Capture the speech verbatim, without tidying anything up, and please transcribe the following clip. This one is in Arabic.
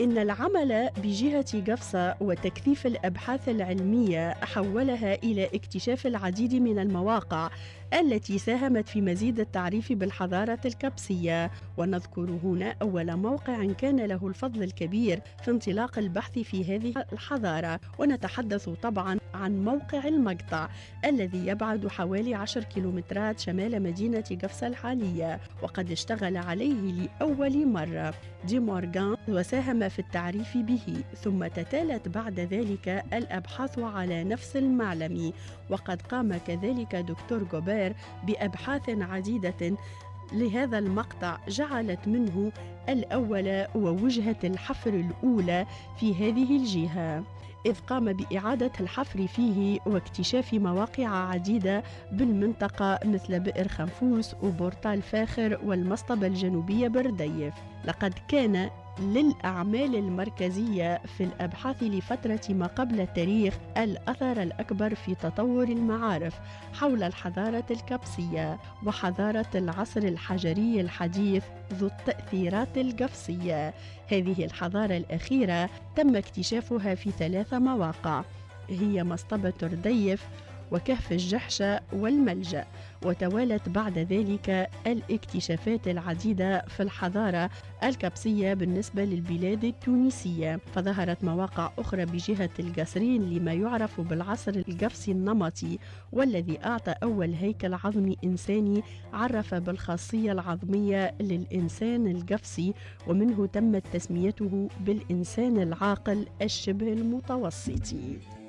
إن العمل بجهة قفصة وتكثيف الأبحاث العلمية حولها إلى اكتشاف العديد من المواقع التي ساهمت في مزيد التعريف بالحضارة القبسية. ونذكر هنا أول موقع كان له الفضل الكبير في انطلاق البحث في هذه الحضارة، ونتحدث طبعا عن موقع المقطع الذي يبعد حوالي عشر كيلومترات شمال مدينة قفصة الحالية، وقد اشتغل عليه لأول مرة دي مورغان وساهم في التعريف به. ثم تتالت بعد ذلك الأبحاث على نفس المعلم، وقد قام كذلك دكتور غوبير بأبحاث عديدة لهذا المقطع جعلت منه الأول ووجهة الحفر الأولى في هذه الجهة، إذ قام بإعادة الحفر فيه واكتشاف مواقع عديدة بالمنطقة مثل بئر خنفوس وبورتال فاخر والمصطبة الجنوبية برديف. لقد كان للأعمال المركزية في الأبحاث لفترة ما قبل التاريخ الأثر الأكبر في تطور المعارف حول الحضارة القبسية وحضارة العصر الحجري الحديث ذو التأثيرات القفصية. هذه الحضارة الأخيرة تم اكتشافها في ثلاث مواقع، هي مصطبة رديف وكهف الجحشة والملجأ، وتوالت بعد ذلك الاكتشافات العديدة في الحضارة القبسية بالنسبة للبلاد التونسية، فظهرت مواقع أخرى بجهة القصرين لما يعرف بالعصر القفصي النمطي، والذي أعطى أول هيكل عظمي إنساني عرف بالخاصية العظمية للإنسان القفصي، ومنه تمت تسميته بالإنسان العاقل الشبه المتوسطي.